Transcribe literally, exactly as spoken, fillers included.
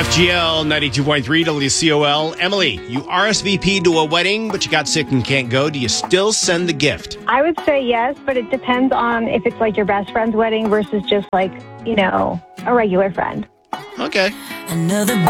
F G L ninety-two point three W C O L. Emily, you R S V P'd to a wedding, but you got sick and can't go. Do you still send the gift? I would say yes, but it depends on if it's like your best friend's wedding versus just like, you know, a regular friend. Okay. Another